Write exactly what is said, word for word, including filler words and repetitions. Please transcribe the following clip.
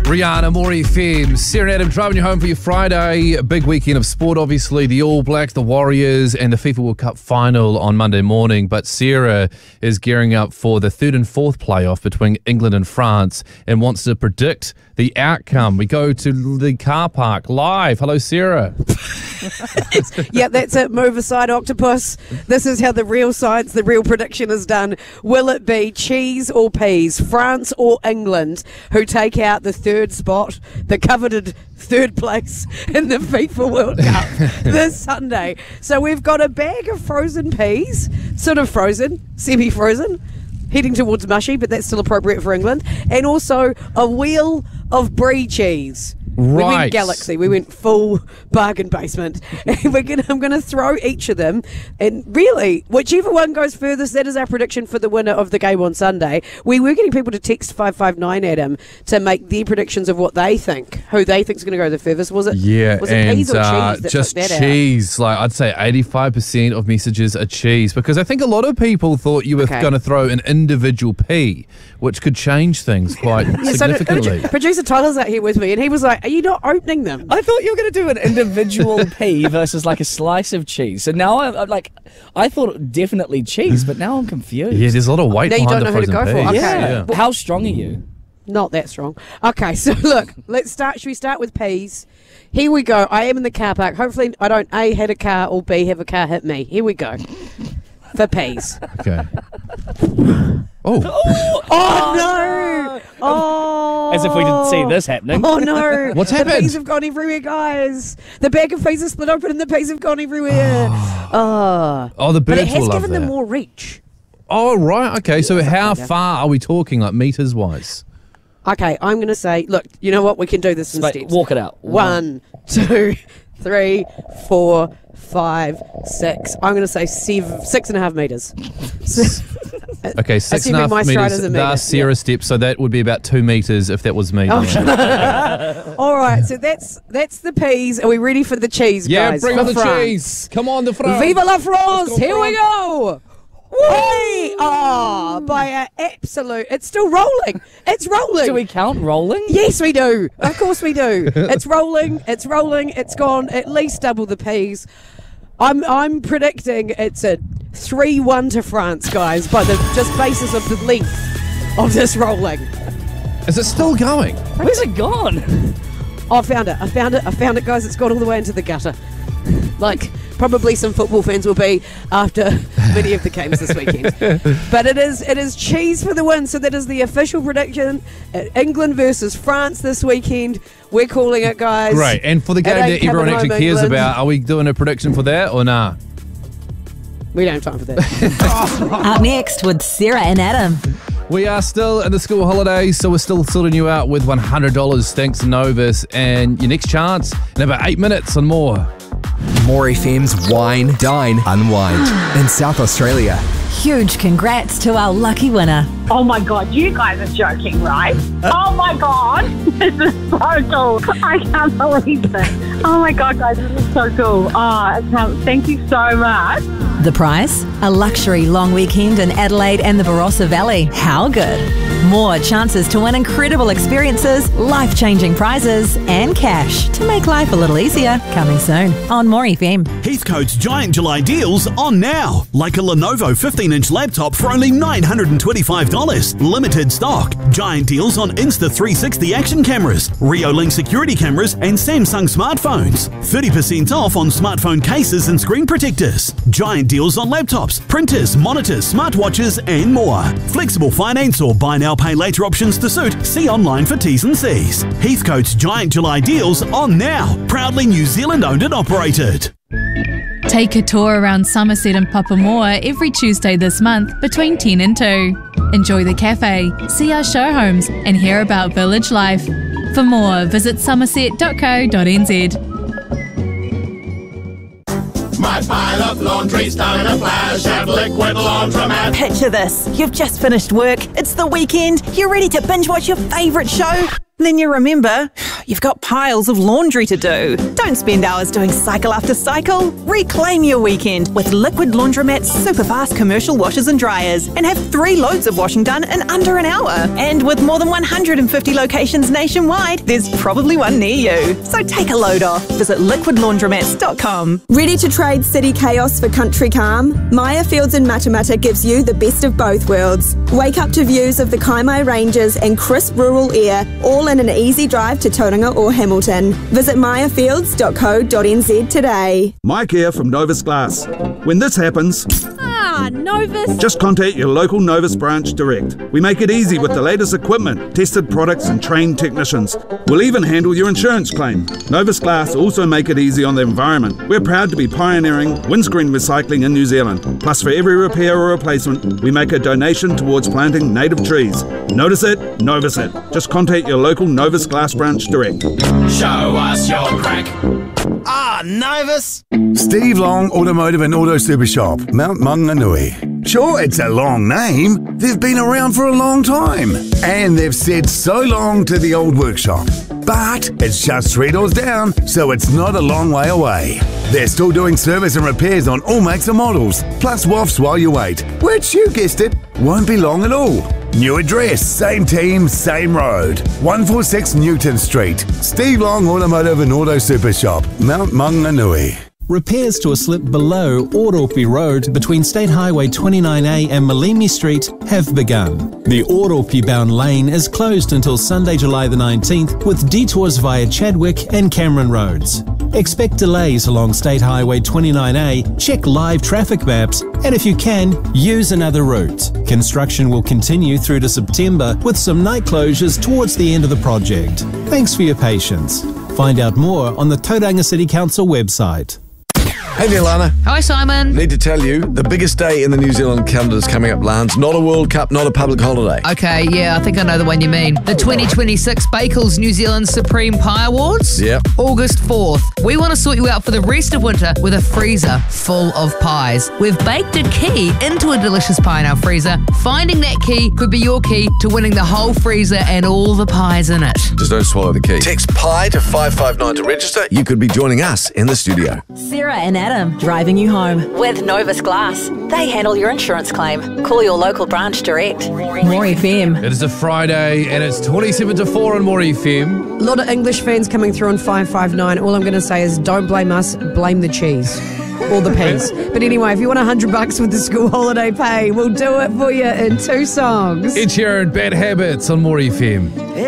Rihanna, Maury F M, Sarah and Adam driving you home for your Friday. A big weekend of sport, obviously. The All Blacks, the Warriors, and the FIFA World Cup final on Monday morning. But Sarah is gearing up for the third and fourth playoff between England and France and wants to predict the outcome. We go to the car park live. Hello, Sarah. Yeah, that's it. Move aside, octopus. This is how the real science, the real prediction is done. Will it be cheese or peas, France or England, who take out the third spot, the coveted third place in the FIFA World Cup this Sunday? So we've got a bag of frozen peas, sort of frozen, semi-frozen, heading towards mushy, but that's still appropriate for England, and also a wheel of brie cheese. Right. We went Galaxy. We went full bargain basement. And we're gonna, I'm going to throw each of them. And really, whichever one goes furthest, that is our prediction for the winner of the game on Sunday. We were getting people to text five five nine at him to make their predictions of what they think, who they think is going to go the furthest. Was it, yeah, was it and peas or uh, cheese that just took that cheese. Out? Like I'd say eighty-five percent of messages are cheese, because I think a lot of people thought you were Okay. going to throw an individual pea, which could change things quite Yeah, so significantly. producer Tyler's out here with me, and he was like, "Are you not opening them?" I thought you were going to do an individual pea versus like a slice of cheese. So now I'm, I'm like, I thought definitely cheese, but now I'm confused. Yeah, there's a lot of weight Now you behind don't the know who to frozen go for. peas. Okay. Yeah. How strong are you? Not that strong. Okay, so look, let's start. Should we start with peas? Here we go. I am in the car park. Hopefully, I don't A, hit a car, or B, have a car hit me. Here we go. For peas. Okay. Oh. Oh, no! Oh. As if we didn't see this happening. Oh, no. What's the happened? peas have gone everywhere, guys. The bag of peas is split open and the peas have gone everywhere. Oh. Oh, the But birds it has will love given them that. more reach. Oh, right. Okay, so how yeah. far are we talking, like meters-wise? Okay, I'm going to say, look, you know what? We can do this in Wait, steps. walk it out. One, two, three, four, five, six. I'm going to say seven, six and a half metres. Okay, six and a Assuming half my stride meters. is a That's metre, Sarah's steps, so that would be about two meters if that was me. Oh, doing it. All right, so that's that's the peas. Are we ready for the cheese, Yeah, guys? bring for on the France? cheese. Come on, the France. Viva la Let's France! go, Here we France. go! Whee! Oh, by an absolute... It's still rolling. It's rolling. Do we count rolling? Yes, we do. Of course we do. It's rolling. It's rolling. It's gone at least double the peas. I'm I'm predicting it's a three one to France, guys, by the just basis of the length of this rolling. Is it still going? Where's it gone? Oh, I found it. I found it. I found it, guys. It's gone all the way into the gutter. Like, probably some football fans will be after many of the games this weekend. But it is it is cheese for the win. So that is the official prediction. Uh, England versus France this weekend. We're calling it, guys. Great. And for the It game ain't that everyone coming actually home, cares England. about, are we doing a prediction for that or nah? We don't have time for that. Up next with Sarah and Adam. We are still in the school holidays, so we're still sorting you out with one hundred dollars thanks to Novus. And your next chance in about eight minutes and more. More F M's Wine, Dine, Unwind in South Australia. Huge congrats to our lucky winner. Oh my God, you guys are joking, right? Oh my God, this is so cool. I can't believe it. Oh my God, guys, this is so cool. Oh, I can't, thank you so much. The prize? A luxury long weekend in Adelaide and the Barossa Valley. How good? More chances to win incredible experiences, life-changing prizes, and cash to make life a little easier. Coming soon on More F M. Heathcote's Giant July deals on now. Like a Lenovo fifteen inch laptop for only nine hundred twenty-five dollars. Limited stock. Giant deals on Insta three sixty action cameras, Reolink security cameras, and Samsung smartphones. thirty percent off on smartphone cases and screen protectors. Giant deals on laptops, printers, monitors, smartwatches, and more. Flexible finance or buy now, pay later options to suit. See online for T's and C's. Heathcote's Giant July deals on now. Proudly New Zealand owned and operated. Take a tour around Somerset and Papamoa every Tuesday this month between ten and two. Enjoy the cafe, see our show homes, and hear about village life. For more, visit somerset dot co dot n z. My pile of laundry's done in a flash at Liquid Laundromat. Picture this. You've just finished work. It's the weekend. You're ready to binge watch your favourite show. Then you remember You've got piles of laundry to do. Don't spend hours doing cycle after cycle. Reclaim your weekend with Liquid Laundromat's super fast commercial washers and dryers and have three loads of washing done in under an hour. And with more than one hundred fifty locations nationwide, there's probably one near you. So take a load off. Visit liquid laundromats dot com. Ready to trade city chaos for country calm? Maya Fields in Matamata gives you the best of both worlds. Wake up to views of the Kaimai Ranges and crisp rural air, all in an easy drive to Tauranga or Hamilton. Visit maya fields dot co dot n z today. Mike here from Novus Glass. When this happens, Ah, Novus. just contact your local Novus branch direct. We make it easy with the latest equipment, tested products and trained technicians. We'll even handle your insurance claim. Novus Glass also make it easy on the environment. We're proud to be pioneering windscreen recycling in New Zealand. Plus, for every repair or replacement, we make a donation towards planting native trees. Notice it, Novus it. Just contact your local Novus Glass branch direct. Show us your crack. Ah, Novus! Steve Long Automotive and Auto Super Shop, Mount Maunganui. Sure, it's a long name. They've been around for a long time. And they've said so long to the old workshop. But it's just three doors down, so it's not a long way away. They're still doing service and repairs on all makes and models, plus W A Fs while you wait, which, you guessed it, won't be long at all. New address, same team, same road. one forty-six Newton Street. Steve Long Automotive and Auto Super Shop, Mount Maunganui. Repairs to a slip below Ōropi Road between State Highway twenty-nine A and Malimi Street have begun. The Ōropi bound lane is closed until Sunday, July the nineteenth, with detours via Chadwick and Cameron Roads. Expect delays along State Highway twenty-nine A, check live traffic maps, and if you can, use another route. Construction will continue through to September with some night closures towards the end of the project. Thanks for your patience. Find out more on the Tauranga City Council website. Hey there, Lana. Hi, Simon. Need to tell you, the biggest day in the New Zealand calendar is coming up, Lance. Not a World Cup, not a public holiday. Okay, yeah, I think I know the one you mean. The twenty twenty-six Bakels New Zealand Supreme Pie Awards? Yep. August fourth. We want to sort you out for the rest of winter with a freezer full of pies. We've baked a key into a delicious pie in our freezer. Finding that key could be your key to winning the whole freezer and all the pies in it. Just don't swallow the key. Text PIE to five five nine to register. You could be joining us in the studio. Sarah and Adam driving you home with Novus Glass. They handle your insurance claim. Call your local branch direct. More F M. It is a Friday and it's twenty-seven to four on More F M. A lot of English fans coming through on five five nine. All I'm going to say is don't blame us, blame the cheese. Or the peas. But anyway, if you want a hundred bucks with the school holiday pay, we'll do it for you in two songs. Ed Sheeran, Bad Habits on More F M.